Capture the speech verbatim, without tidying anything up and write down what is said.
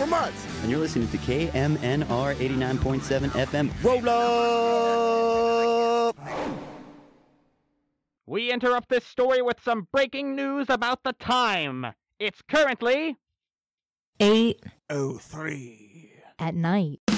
for months. And you're listening to K M N R eighty-nine point seven F M. Roll up! We interrupt this story with some breaking news about the time. It's currently eight oh three at night.